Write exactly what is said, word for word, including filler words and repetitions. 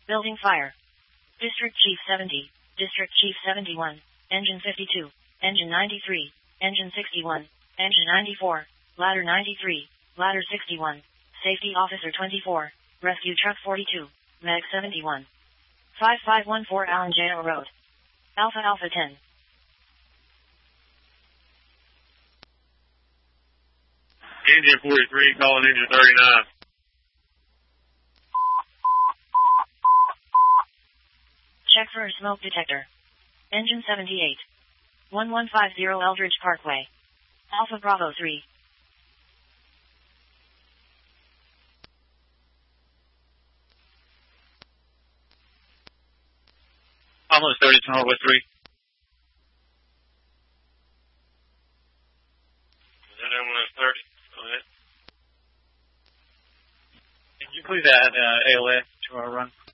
Building fire. District Chief seventy. District Chief seventy-one. Engine fifty-two. Engine ninety-three. Engine sixty-one. Engine ninety-four. Ladder ninety-three. Ladder sixty-one. Safety Officer twenty-four. Rescue Truck forty-two. Meg seventy-one. five five one four Allen J O Road. Alpha Alpha ten. Engine forty-three, calling engine thirty-nine. Check for a smoke detector. Engine seventy-eight. one one five zero Eldridge Parkway. Alpha Bravo three. Almost thirty, Northwest three. Is that Almost thirty? Go ahead. Can you please add uh, A L S to our run?